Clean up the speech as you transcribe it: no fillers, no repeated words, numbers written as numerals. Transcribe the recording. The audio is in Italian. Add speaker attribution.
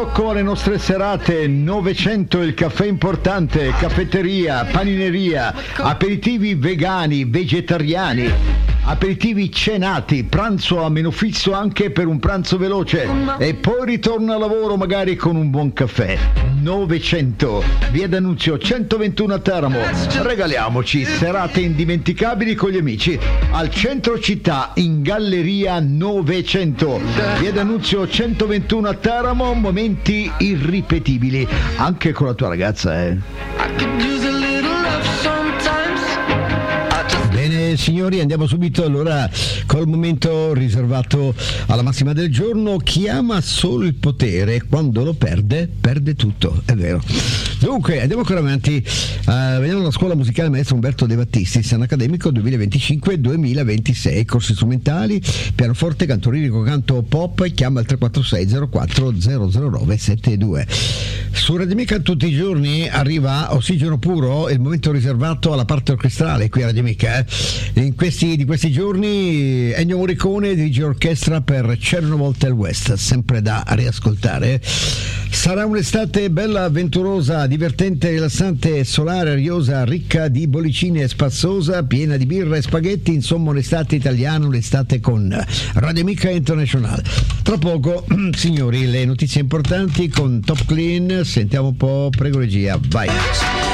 Speaker 1: Con le nostre serate 900, il caffè importante, caffetteria, panineria, aperitivi vegani, vegetariani, aperitivi cenati, pranzo a meno fisso anche per un pranzo veloce e poi ritorno al lavoro magari con un buon caffè. 900, via D'Annunzio 121 a Teramo. Regaliamoci serate indimenticabili con gli amici al centro città in Galleria 900, via D'Annunzio 121 a Teramo. Momenti irripetibili anche con la tua ragazza, Bene signori, andiamo subito allora col momento riservato alla massima del giorno. Chi ama solo il potere, quando lo perde, perde tutto, è vero. Dunque, andiamo ancora avanti. Veniamo alla scuola musicale Maestro Umberto De Battisti, anno accademico 2025-2026, corsi strumentali, pianoforte, canto lirico, canto pop. Chiama il 346 04 009 72. Su Radio Amica tutti i giorni arriva Ossigeno Puro, il momento riservato alla parte orchestrale qui a Radio Amica. Di questi giorni Ennio Morricone dirige orchestra per C'era una volta il West, sempre da riascoltare. Sarà un'estate bella, avventurosa, divertente, rilassante, solare, ariosa, ricca di bollicine e spazzosa, piena di birra e spaghetti, insomma un'estate italiana, un'estate con Radio Amica International. Tra poco, signori, le notizie importanti con Top Clean. Sentiamo un po', prego regia, vai.